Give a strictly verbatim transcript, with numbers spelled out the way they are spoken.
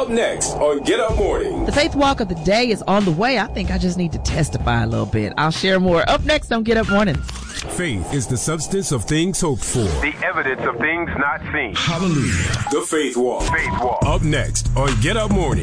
next on Get Up Morning. The Faith Walk of the Day is on the way. I think I just need to testify a little bit. I'll share more up next on Get Up Morning. Faith is the substance of things hoped for, the evidence of things not seen. Hallelujah. The Faith Walk. Faith Walk. Up next on Get Up Morning.